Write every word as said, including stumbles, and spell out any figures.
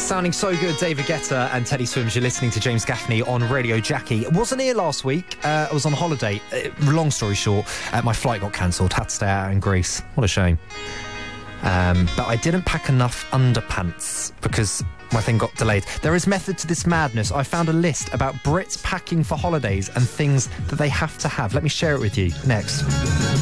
Sounding so good, David Guetta and Teddy Swims. You're listening to James Gaffney on Radio Jackie. Wasn't here last week. Uh, I was on holiday. Uh, long story short, uh, my flight got cancelled. Had to stay out in Greece. What a shame. Um, but I didn't pack enough underpants because my thing got delayed. There is method to this madness. I found a list about Brits packing for holidays and things that they have to have. Let me share it with you next.